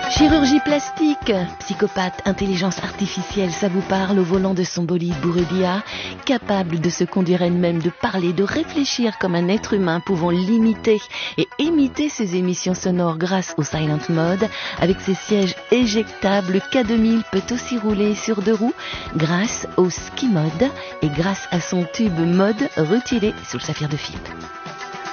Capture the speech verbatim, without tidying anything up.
Chirurgie plastique, psychopathe, intelligence artificielle, ça vous parle au volant de son bolide Bourrebia, capable de se conduire elle-même, de parler, de réfléchir comme un être humain, pouvant limiter et imiter ses émissions sonores grâce au Silent Mode. Avec ses sièges éjectables, le K deux mille peut aussi rouler sur deux roues grâce au Ski Mode et grâce à son tube mode retiré sous le saphir de Philippe.